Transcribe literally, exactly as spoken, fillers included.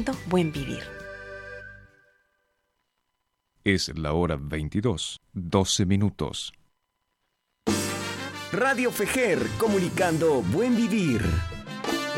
Buen Vivir. Es la hora veintidós, doce minutos. Radio Fejer, comunicando Buen Vivir.